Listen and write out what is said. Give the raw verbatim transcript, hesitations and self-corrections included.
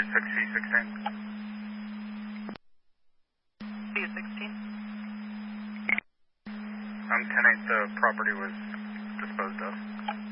six C sixteen. C sixteen. I'm ten eight, the property was disposed of.